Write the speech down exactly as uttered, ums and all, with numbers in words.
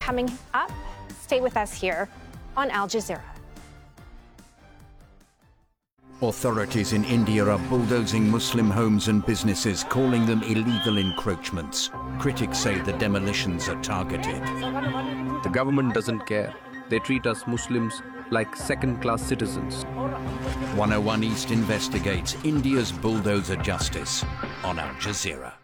coming up. Stay with us here on Al Jazeera. Authorities in India are bulldozing Muslim homes and businesses, calling them illegal encroachments. Critics say the demolitions are targeted. The government doesn't care. They treat us Muslims like second-class citizens. one oh one East investigates India's bulldozer justice on Al Jazeera.